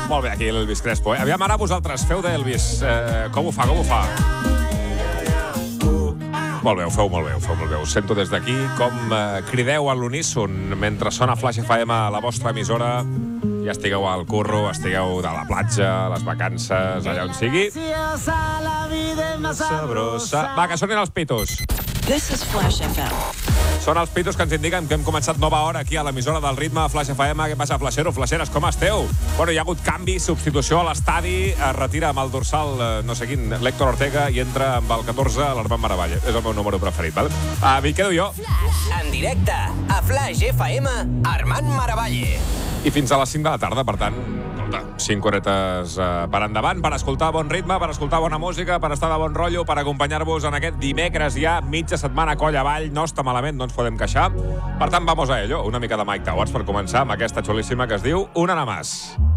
Molt bé, aquí l'Elvis Crespo. Aviam, ara vosaltres, feu d'Elvis. Com ho fa? Molt bé, ho feu molt bé. Us sento des d'aquí com crideu a l'uníson mentre sona Flash FM a la vostra emissora. Ja estigueu al curro, estigueu de la platja, a les vacances, allà on sigui. Sabrosa. Va, que sonin els pitos. This is Flash FM. Són els pitos que ens indiquen que hem començat nova hora aquí a l'emissora del ritme Flash FM. Què passa, Flashero, Flasheres, com esteu? Bueno, hi ha hagut canvi, substitució a l'estadi. Es retira amb el dorsal, no sé quin, l'Héctor Ortega, i entra amb el 14 l'Armand Maravalle. És el meu número preferit, val? M'hi quedo jo. En directe, a Flash FM, Armand Maravalle. I fins a les 5 de la tarda, per tant, 5 horetes per endavant, per escoltar bon ritme, per escoltar bona música, per estar de bon rotllo, per acompanyar-vos en aquest dimecres ja, mitja setmana coll avall, no està malament, no ens podem queixar. Per tant, vamos a ello. Una mica de Mike Towers per començar amb aquesta xulíssima que es diu Una nada más.